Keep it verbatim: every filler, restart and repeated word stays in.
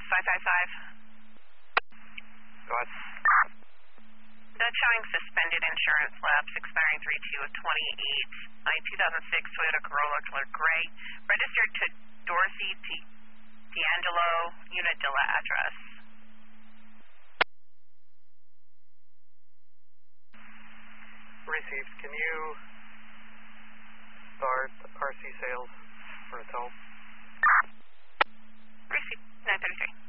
five five five. Go ahead. That's showing suspended insurance lapse expiring three two of twenty-eight. A two thousand six Toyota Corolla color gray, registered to Dorothy D. D'Angelo, Unadilla address. Received. Can you start R C sales for a tow? Received nine thirty-three.